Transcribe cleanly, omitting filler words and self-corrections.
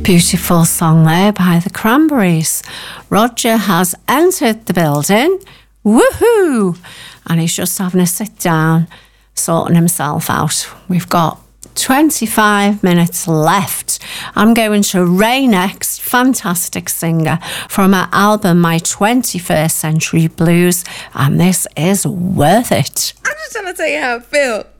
Beautiful song there by the Cranberries. Roger has entered the building. Woohoo! And he's just having a sit down, sorting himself out. We've got 25 minutes left. I'm going to Ray next, fantastic singer from her album My 21st Century Blues, and this is worth it. I'm just trying to tell you how I feel.